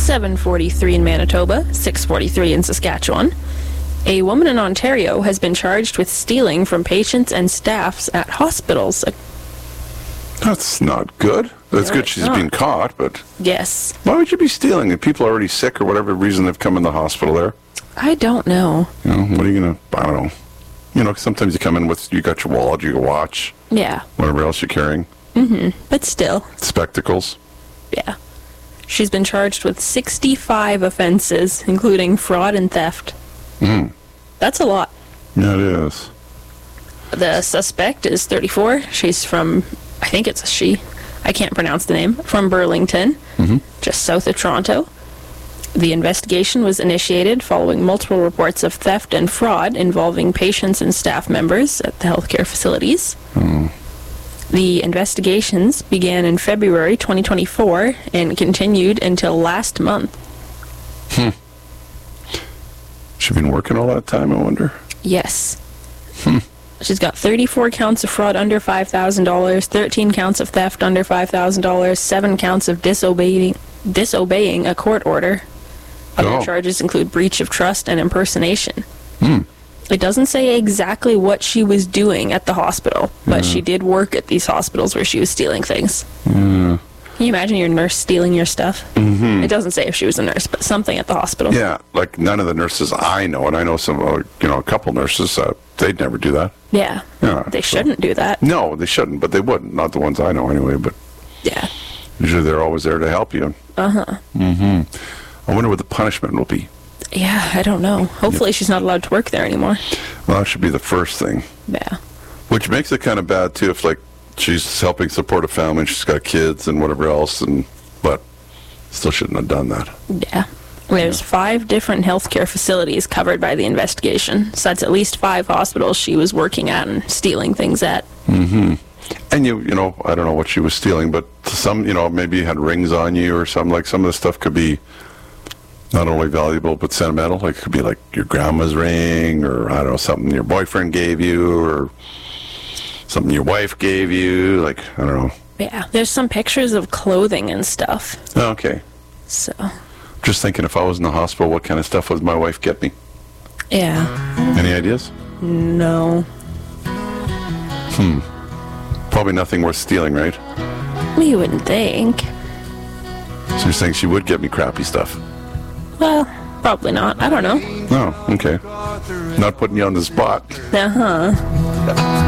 7:43 in Manitoba, 6:43 in Saskatchewan. A woman in Ontario has been charged with stealing from patients and staffs at hospitals. That's not good. That's No, good it's she's not. been caught, but Yes. why would you be stealing? If people are already sick or whatever reason they've come in the hospital there, I don't know. you know, what are you going to, I don't know. You know, sometimes you come in with, you got your wallet, your watch, Yeah. whatever else you're carrying, But still, spectacles. yeah. She's been charged with 65 offenses, including fraud and theft. That's a lot. Yeah, it is. The suspect is 34. She's from, I think it's a she. I can't pronounce the name. From Burlington, just south of Toronto. The investigation was initiated following multiple reports of theft and fraud involving patients and staff members at the healthcare facilities. The investigations began in February 2024 and continued until last month. She's been working all that time, I wonder. Yes. She's got 34 counts of fraud under $5,000, 13 counts of theft under $5,000, 7 counts of disobeying a court order. Other Oh. charges include breach of trust and impersonation. It doesn't say exactly what she was doing at the hospital, but she did work at these hospitals where she was stealing things. Can you imagine your nurse stealing your stuff? It doesn't say if she was a nurse, but something at the hospital. Yeah, like none of the nurses I know, and I know some, a couple nurses, they'd never do that. Yeah. Yeah, They so- shouldn't do that. No, they shouldn't, but they wouldn't. Not the ones I know anyway, but Yeah. usually they're always there to help you. I wonder what the punishment will be. Yeah, I don't know. Hopefully she's not allowed to work there anymore. Well, that should be the first thing. Yeah. Which makes it kind of bad, too, if, like, she's helping support a family and she's got kids and whatever else, but still shouldn't have done that. Yeah. There's 5 different healthcare facilities covered by the investigation. So that's at least 5 hospitals she was working at and stealing things at. And you know, I don't know what she was stealing, but some, maybe you had rings on you or something. Like, some of the stuff could be not only valuable but sentimental. Like, it could be like your grandma's ring, or I don't know, something your boyfriend gave you, or something your wife gave you. Like, I don't know. Yeah. There's some pictures of clothing and stuff. Okay. So, Just thinking, if I was in the hospital, what kind of stuff would my wife get me? yeah. Any ideas? No. Probably nothing worth stealing, right? You wouldn't think. So you're saying she would get me crappy stuff? Well, probably not. I don't know. Oh, okay. Not putting you on the spot. Uh-huh.